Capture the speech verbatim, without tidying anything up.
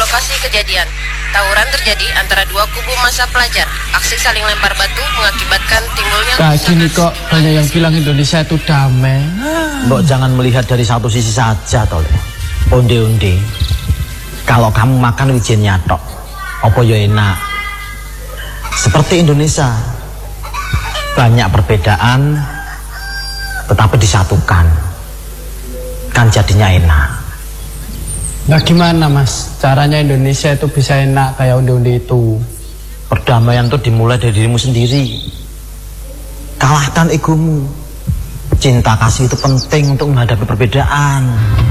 lokasi kejadian. Tawuran terjadi antara dua kubu massa pelajar. Aksi saling lempar batu mengakibatkan timbulnya Nah gini kok banyak yang bilang Indonesia itu damai. Mbok jangan melihat dari satu sisi saja toh. Onde-onde. Kalau kamu makan wijennya tok, apa ya enak. Seperti Indonesia, banyak perbedaan tetapi disatukan, kan jadinya enak. Nah gimana mas, caranya Indonesia itu bisa enak kayak onde-onde itu? Perdamaian itu dimulai dari dirimu sendiri. Kalahkan egomu. Cinta kasih itu penting untuk menghadapi perbedaan.